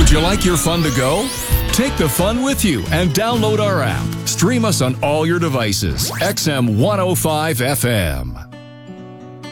Would you like your fun to go? Take the fun with you and download our app. Stream us on all your devices. XM 105 FM.